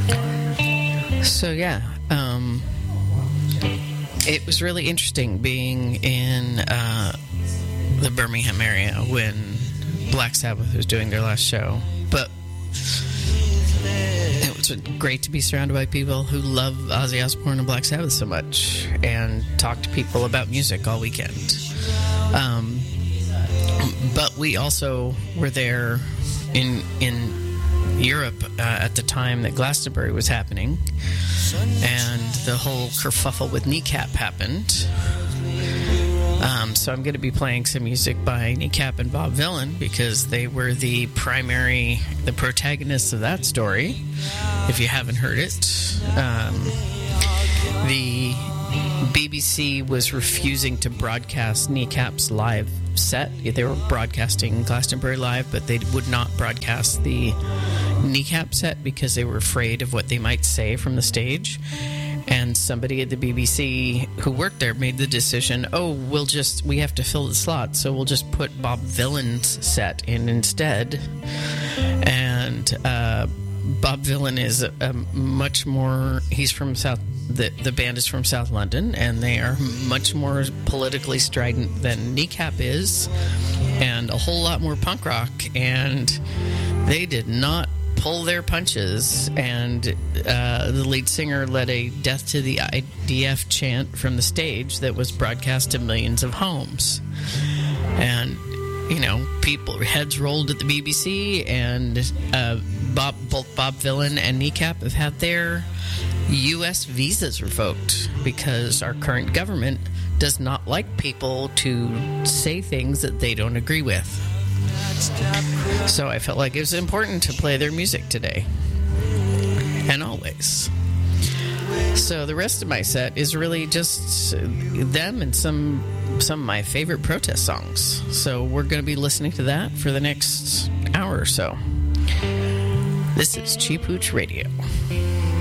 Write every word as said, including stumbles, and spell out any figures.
So yeah, um, it was really interesting being in uh, the Birmingham area when Black Sabbath was doing their last show. But it was great to be surrounded by people who love Ozzy Osbourne and Black Sabbath so much and talk to people about music all weekend. Um, but we also were there in in Europe uh, at the time that Glastonbury was happening, and the whole kerfuffle with Kneecap happened. Um, so I'm going to be playing some music by Kneecap and Bob Vylan because they were the primary, the protagonists of that story. If you haven't heard it, um, the B B C was refusing to broadcast Kneecap's live set. They were broadcasting Glastonbury live, but they would not broadcast the Kneecap set because they were afraid of what they might say from the stage. And somebody at the B B C who worked there made the decision, oh, we'll just, we have to fill the slot, so we'll just put Bob Vylan's set in instead. And uh, Bob Vylan is a, a much more, he's from South, the, the band is from South London, and they are much more politically strident than Kneecap is, and a whole lot more punk rock, and they did not pull their punches, and uh, the lead singer led a death to the I D F chant from the stage that was broadcast to millions of homes. And, you know, people, heads rolled at the B B C, and uh, Bob, both Bob Vylan and Kneecap have had their U S visas revoked because our current government does not like people to say things that they don't agree with. So I felt like it was important to play their music today. And always. So the rest of my set is really just them and some some of my favorite protest songs. So we're going to be listening to that for the next hour or so. This is Cheap Hooch Radio.